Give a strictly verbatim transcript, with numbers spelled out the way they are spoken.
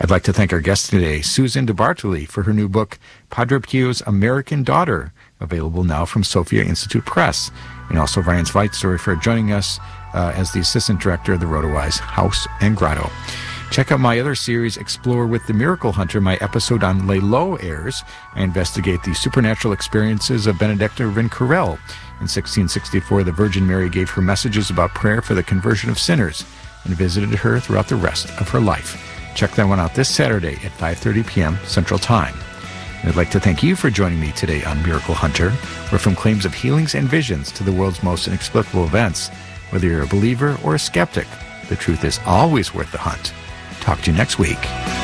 I'd like to thank our guest today, Susan DeBartoli, for her new book, Padre Pio's American Daughter, available now from Sophia Institute Press, and also Ryan Zweitzer for joining us uh, as the Assistant Director of the RotoWise House and Grotto. Check out my other series, Explore with the Miracle Hunter. My episode on Lay Low airs. I investigate the supernatural experiences of Benedicta Rincorell. In sixteen sixty-four, the Virgin Mary gave her messages about prayer for the conversion of sinners and visited her throughout the rest of her life. Check that one out this Saturday at five thirty p.m. Central Time. And I'd like to thank you for joining me today on Miracle Hunter, where from claims of healings and visions to the world's most inexplicable events, whether you're a believer or a skeptic, the truth is always worth the hunt. Talk to you next week.